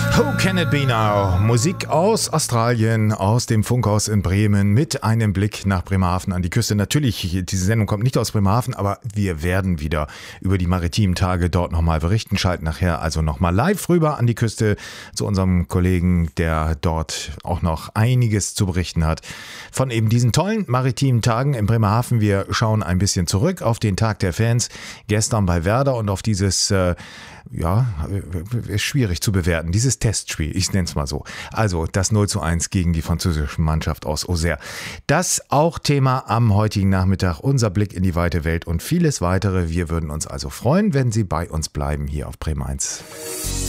Who Can It Be Now? Musik aus Australien, aus dem Funkhaus in Bremen mit einem Blick nach Bremerhaven an die Küste. Natürlich, diese Sendung kommt nicht aus Bremerhaven, aber wir werden wieder über die maritimen Tage dort nochmal berichten. Schalten nachher also nochmal live rüber an die Küste zu unserem Kollegen, der dort auch noch einiges zu berichten hat von eben diesen tollen maritimen Tagen in Bremerhaven. Wir schauen ein bisschen zurück auf den Tag der Fans gestern bei Werder und auf dieses ist schwierig zu bewerten. Dieses Testspiel, ich nenne es mal so. Also das 0:1 gegen die französische Mannschaft aus Auxerre. Das auch Thema am heutigen Nachmittag. Unser Blick in die weite Welt und vieles weitere. Wir würden uns also freuen, wenn Sie bei uns bleiben hier auf Bremen 1.